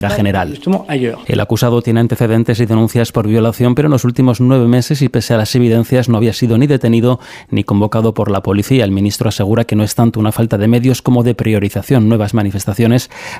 general. El acusado tiene antecedentes y denuncias por violación, pero en los últimos 9 meses y pese a las evidencias no había sido ni detenido ni convocado por la policía. El ministro asegura que no es tanto una falta de medios como de priorización. Nuevas manifestaciones